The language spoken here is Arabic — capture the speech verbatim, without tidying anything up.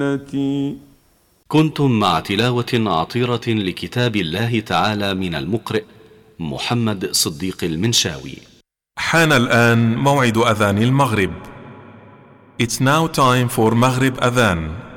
كنتم مع تلاوة عطيرة لكتاب الله تعالى من المقرئ محمد صديق المنشاوي. حان الآن موعد أذان المغرب. It's now time for Maghrib Adhan.